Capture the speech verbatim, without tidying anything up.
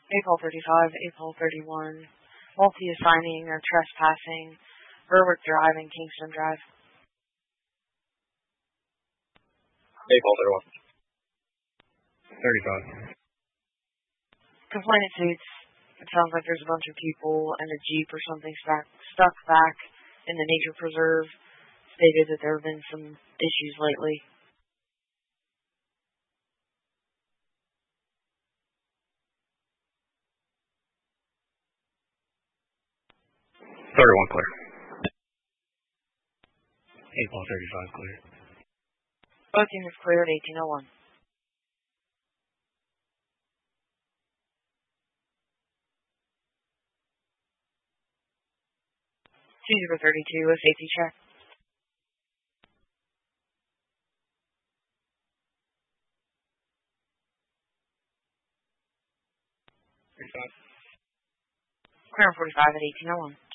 April thirty-five, April thirty-one, multi-assigning or trespassing, Berwick Drive and Kingston Drive. April thirty-one. thirty-five. Complainant suits. It sounds like there's a bunch of people and a Jeep or something stuck, stuck back in the nature preserve. Stated that there have been some issues lately. thirty-one clear. April thirty-five clear. Both units clear at eighteen oh one. two zero thirty-two, a safety check. thirty-five. Clear on forty-five at eighteen oh one.